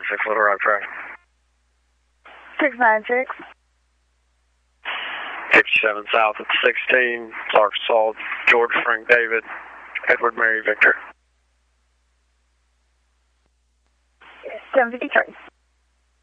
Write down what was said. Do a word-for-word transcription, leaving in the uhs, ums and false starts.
six, little right track. six nine six. fifty-seven south at sixteen, Clark Salt, George Frank David, Edward Mary Victor. seven fifty-three.